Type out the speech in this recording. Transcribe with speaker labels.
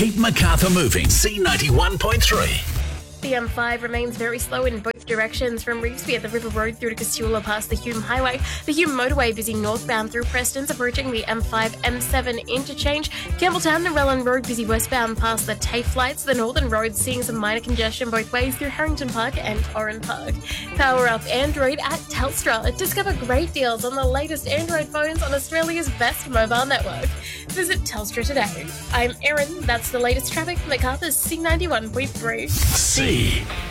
Speaker 1: Keep Macarthur moving. C91.3.
Speaker 2: The M5 remains very slow in both directions from Revesby at the River Road through to Casula past the Hume Highway. The Hume motorway busy northbound through Prestons, approaching the M5 M7 interchange. Campbelltown and Relon Road busy westbound past the TAFE lights. The Northern Road seeing some minor congestion both ways through Harrington Park and Oran Park. Power up Android at Telstra. Discover great deals on the latest Android phones on Australia's best mobile network. Visit Telstra today. I'm Erin. That's the latest traffic from Macarthur's C91.3.
Speaker 1: C.